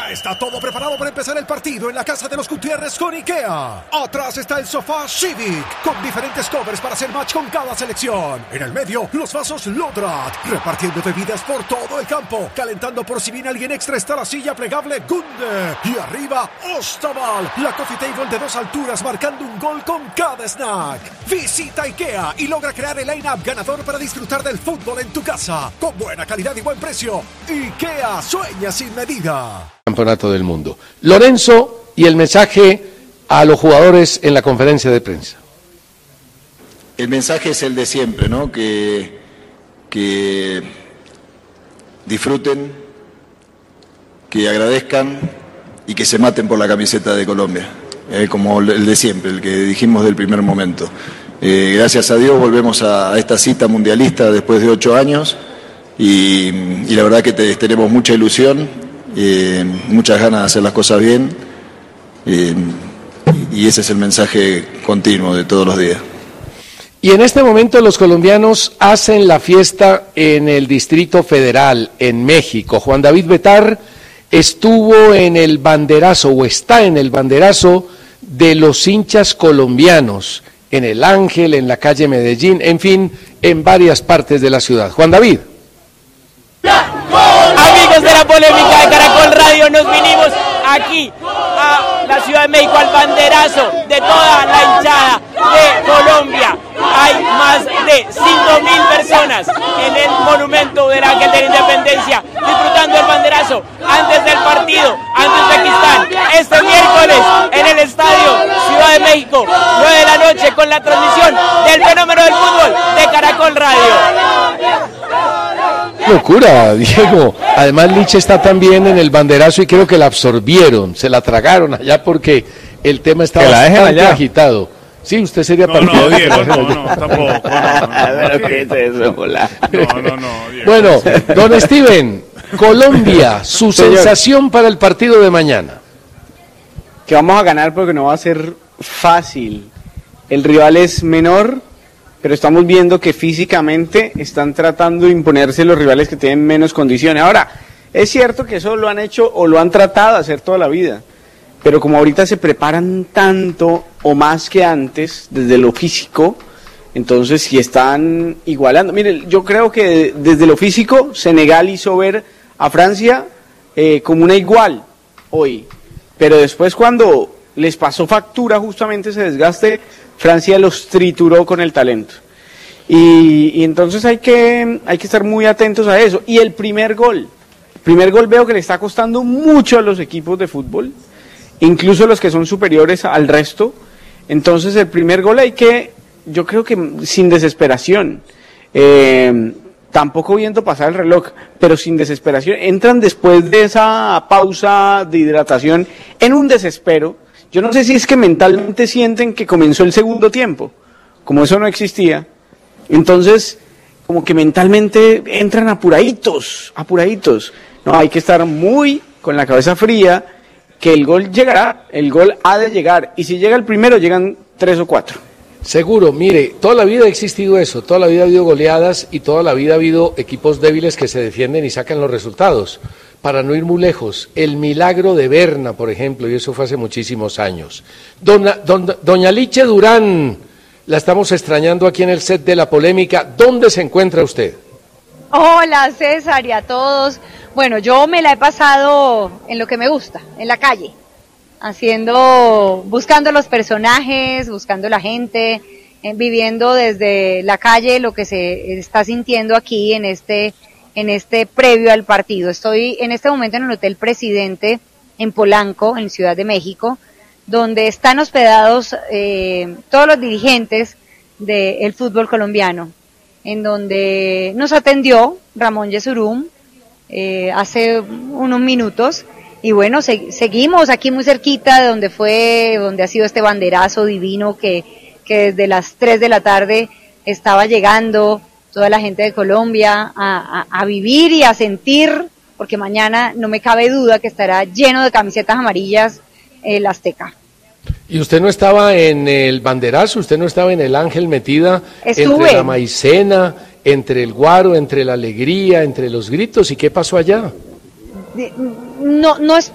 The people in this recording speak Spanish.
Ya está todo preparado para empezar el partido en la casa de los Gutiérrez con IKEA. Atrás está el sofá Civic, con diferentes covers para hacer match con cada selección. En el medio, los vasos Lodrat, repartiendo bebidas por todo el campo. Calentando por si viene alguien extra está la silla plegable Gunde. Y arriba, Ostaval, la coffee table de 2 alturas marcando un gol con cada snack. Visita IKEA y logra crear el line-up ganador para disfrutar del fútbol en tu casa. Con buena calidad y buen precio. IKEA, sueña sin medida. Campeonato del mundo. Lorenzo, y el mensaje a los jugadores en la conferencia de prensa. El mensaje es el de siempre, ¿no? Que disfruten, que agradezcan y que se maten por la camiseta de Colombia, como el de siempre, el que dijimos del primer momento. Gracias a Dios volvemos a esta cita mundialista después de 8 años y la verdad que tenemos mucha ilusión. Muchas ganas de hacer las cosas bien y ese es el mensaje continuo de todos los días. Y en este momento los colombianos hacen la fiesta en el Distrito Federal, en México. Juan David Betar estuvo en el banderazo, o está en el banderazo de los hinchas colombianos, en el Ángel, en la calle Medellín, en fin, en varias partes de la ciudad. Juan David. Amigos de la polémica de Caracol Radio, nos vinimos aquí a la Ciudad de México, al banderazo de toda la hinchada de Colombia. Hay más de 5.000 personas en el monumento del Ángel de la Independencia disfrutando el banderazo antes del partido ante Uzbekistán. Este miércoles en el estadio Ciudad de México, 9 de la noche, con la transmisión del fenómeno del fútbol de Caracol Radio. Locura, Diego. Además, Liche está también en el banderazo y creo que la absorbieron, se la tragaron allá porque el tema estaba bastante agitado. Sí, usted sería partidario. No, Diego, no, tampoco. Pero ¿qué es eso, hola? No, Diego. Bueno, don Steven, Colombia, su sensación para el partido de mañana. Que vamos a ganar porque no va a ser fácil. El rival es menor, pero estamos viendo que físicamente están tratando de imponerse los rivales que tienen menos condiciones. Ahora, es cierto que eso lo han hecho o lo han tratado de hacer toda la vida, pero como ahorita se preparan tanto o más que antes desde lo físico, entonces si están igualando. Miren, yo creo que desde lo físico Senegal hizo ver a Francia como una igual hoy, pero después cuando les pasó factura justamente ese desgaste, Francia los trituró con el talento. Y entonces hay que estar muy atentos a eso. Y el primer gol veo que le está costando mucho a los equipos de fútbol, incluso los que son superiores al resto. Entonces el primer gol yo creo que sin desesperación, tampoco viendo pasar el reloj, pero sin desesperación, entran después de esa pausa de hidratación en un desespero. Yo no sé si es que mentalmente sienten que comenzó el segundo tiempo, como eso no existía, entonces como que mentalmente entran apuraditos. No, hay que estar muy con la cabeza fría, que el gol llegará, el gol ha de llegar, y si llega el primero, llegan 3 o 4. Seguro, mire, toda la vida ha existido eso, toda la vida ha habido goleadas y toda la vida ha habido equipos débiles que se defienden y sacan los resultados. Para no ir muy lejos, el milagro de Berna, por ejemplo, y eso fue hace muchísimos años. Doña Liche Durán, la estamos extrañando aquí en el set de La Polémica. ¿Dónde se encuentra usted? Hola César y a todos. Bueno, yo me la he pasado en lo que me gusta, en la calle, buscando los personajes, buscando la gente, viviendo desde la calle lo que se está sintiendo aquí en este previo al partido. Estoy en este momento en el Hotel Presidente en Polanco, en Ciudad de México, donde están hospedados todos los dirigentes del fútbol colombiano, en donde nos atendió Ramón Yesurún hace unos minutos. Y bueno, seguimos aquí muy cerquita de donde ha sido este banderazo divino que desde las 3 de la tarde estaba llegando toda la gente de Colombia a vivir y a sentir, porque mañana no me cabe duda que estará lleno de camisetas amarillas el Azteca. ¿Y usted no estaba en el banderazo? ¿Usted no estaba en el Ángel metida? Estuve. Entre la maicena, entre el guaro, entre la alegría, entre los gritos? ¿Y qué pasó allá? No